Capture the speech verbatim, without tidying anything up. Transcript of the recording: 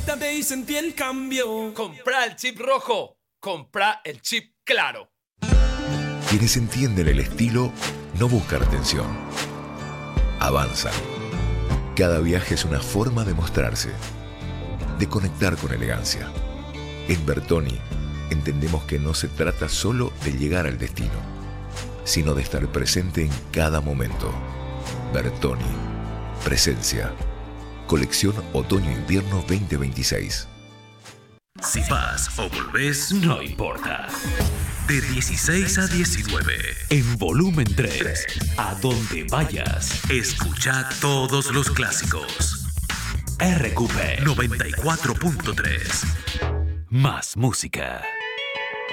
Conéctate y sentí el cambio. Comprá el chip rojo. Comprá el chip claro. Quienes entienden el estilo no buscan retención. Avanzan. Cada viaje es una forma de mostrarse, de conectar con elegancia. En Bertoni entendemos que no se trata solo de llegar al destino, sino de estar presente en cada momento. Bertoni. Presencia. Colección Otoño-Invierno veinte veintiséis. Si vas o volvés, no importa. De dieciséis a diecinueve, en volumen tres, a donde vayas, escucha todos los clásicos. R Q P noventa y cuatro punto tres. Más música.